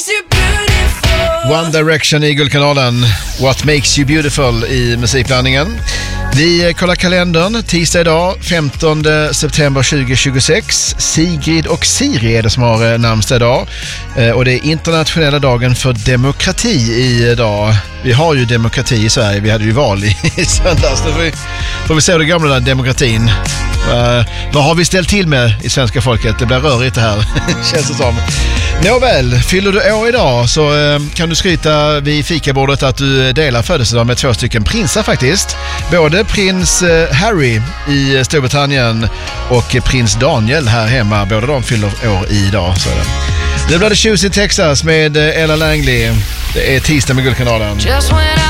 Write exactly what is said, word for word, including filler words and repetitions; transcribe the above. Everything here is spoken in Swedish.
One Direction i Guldkanalen. What makes you beautiful i musikblandningen. Vi kollar kalendern. Tisdag idag, femtonde september tjugohundratjugosex. Sigrid och Siri är det som har namnsdag idag. Och det är internationella dagen för demokrati idag. Vi har ju demokrati i Sverige. Vi hade ju val i, i söndags. Då får vi, får vi se den gamla demokratin. Uh, vad har vi ställt till med i svenska folket? Det blir rörigt det här, känns det som. Nåväl, fyller du år idag så uh, kan du skryta vid fikabordet att du delar födelsedag med två stycken prinsar faktiskt. Både prins uh, Harry i Storbritannien och prins Daniel här hemma. Båda de fyller år idag. Så det. Nu blir det Choose in Texas med uh, Ella Langley. Det är tisdag med Guldkanalen.